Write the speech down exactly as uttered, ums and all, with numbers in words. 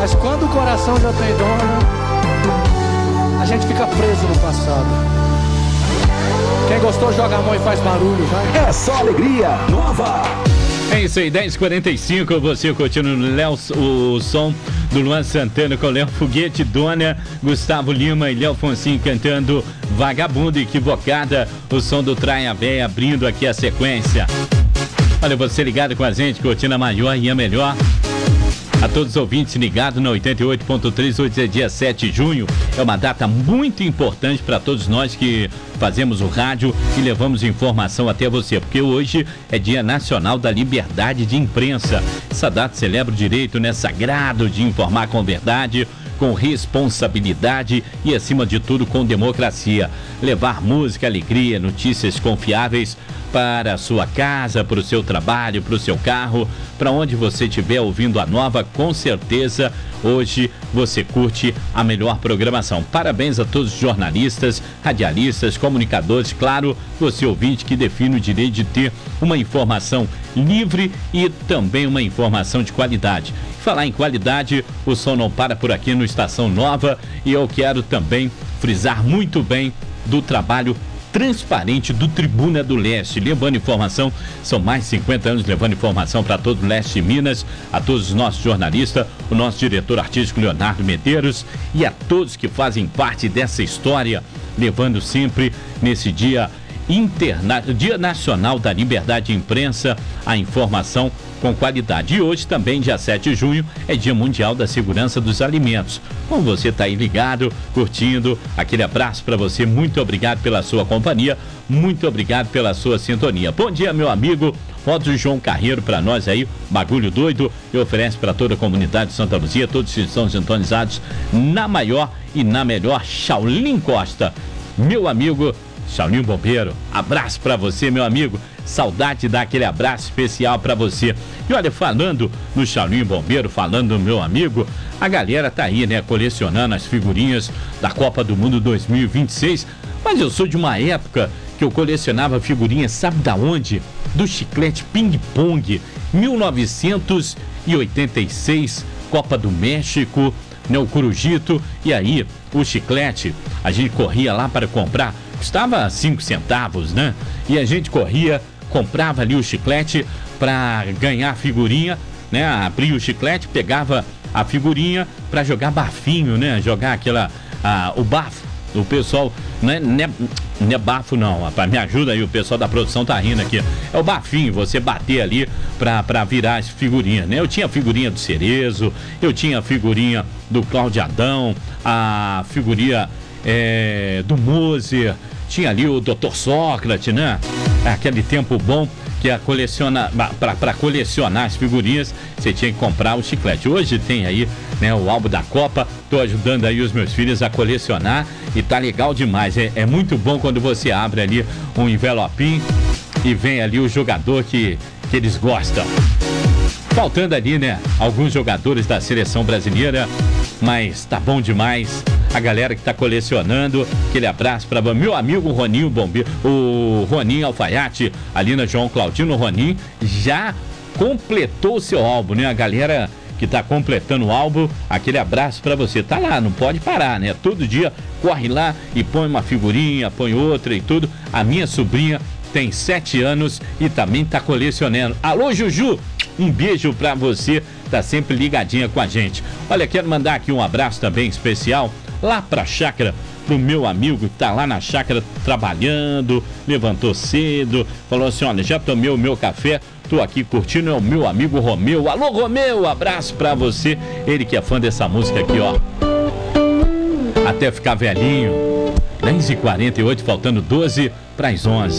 Mas quando o coração já tem dono, a gente fica preso no passado. Quem gostou, joga a mão e faz barulho, vai. É só alegria nova. É isso aí, dez e quarenta e cinco, você curtindo Léo, o som do Luan Santana com Léo Foguete, Dona, Gustavo Lima e Léo Fonsin cantando Vagabundo Equivocada, o som do Traia Véia abrindo aqui a sequência. Olha, você ligado com a gente, curtindo a maior e a melhor. A todos os ouvintes ligados na oitenta e oito ponto três, hoje é dia sete de junho, é uma data muito importante para todos nós que fazemos o rádio e levamos informação até você, porque hoje é Dia Nacional da Liberdade de Imprensa. Essa data celebra o direito, né, sagrado de informar com verdade, com responsabilidade e, acima de tudo, com democracia. Levar música, alegria, notícias confiáveis para a sua casa, para o seu trabalho, para o seu carro, para onde você estiver ouvindo a nova, com certeza hoje você curte a melhor programação. Parabéns a todos os jornalistas, radialistas, comunicadores, claro, você ouvinte que define o direito de ter uma informação livre e também uma informação de qualidade. Falar em qualidade, o som não para por aqui no Estação Nova e eu quero também frisar muito bem do trabalho transparente do Tribuna do Leste, levando informação, são mais de cinquenta anos levando informação para todo o Leste de Minas, a todos os nossos jornalistas, o nosso diretor artístico Leonardo Medeiros e a todos que fazem parte dessa história, levando sempre nesse dia interna... Dia Nacional da Liberdade de Imprensa, a informação com qualidade. E hoje também, dia sete de junho, é Dia Mundial da Segurança dos Alimentos. Como você está aí ligado, curtindo, aquele abraço para você, muito obrigado pela sua companhia, muito obrigado pela sua sintonia. Bom dia, meu amigo, roda o João Carreiro para nós aí, bagulho doido, e oferece para toda a comunidade de Santa Luzia, todos que estão sintonizados na maior e na melhor, Shaolin Costa. Meu amigo Shaolin Bombeiro, abraço para você, meu amigo. Saudade de dar aquele abraço especial para você. E olha, falando no Shaolin Bombeiro, falando do meu amigo, a galera tá aí, né, colecionando as figurinhas da Copa do Mundo dois mil e vinte e seis. Mas eu sou de uma época que eu colecionava figurinhas, sabe da onde? Do Chiclete Ping Pong, mil novecentos e oitenta e seis, Copa do México, né, o Corujito. E aí, o chiclete, a gente corria lá para comprar, custava cinco centavos, né? E a gente corria, comprava ali o chiclete para ganhar a figurinha, né? Abria o chiclete, pegava a figurinha para jogar bafinho, né? Jogar aquela, ah, o bafo. O pessoal, não é, não é, não é bafo não, rapaz, me ajuda aí, o pessoal da produção tá rindo aqui. É o bafinho, você bater ali pra, pra virar as figurinhas, né? Eu tinha a figurinha do Cerezo, eu tinha a figurinha do Cláudio Adão, a figurinha é, do Moser, tinha ali o doutor Sócrates, né? Aquele tempo bom que a coleciona, para colecionar as figurinhas, você tinha que comprar o chiclete. Hoje tem aí, né, o álbum da Copa, tô ajudando aí os meus filhos a colecionar e tá legal demais. É, é muito bom quando você abre ali um envelopinho e vem ali o jogador que, que eles gostam. Faltando ali, né, alguns jogadores da seleção brasileira, mas tá bom demais. A galera que tá colecionando, aquele abraço para meu amigo Roninho Bombeiro, o Roninho Alfaiate, ali na João Claudino. Roninho já completou o seu álbum, né? A galera que tá completando o álbum, aquele abraço para você. Tá lá, não pode parar, né? Todo dia corre lá e põe uma figurinha, põe outra e tudo. A minha sobrinha tem sete anos e também tá colecionando. Alô, Juju, um beijo para você, tá sempre ligadinha com a gente. Olha, quero mandar aqui um abraço também especial lá pra chácara, pro meu amigo que tá lá na chácara trabalhando, levantou cedo, falou assim, olha, já tomei o meu café, tô aqui curtindo, é o meu amigo Romeu. Alô, Romeu, abraço pra você, ele que é fã dessa música aqui, ó, Até Ficar Velhinho. Dez e quarenta e oito, faltando doze para as onze.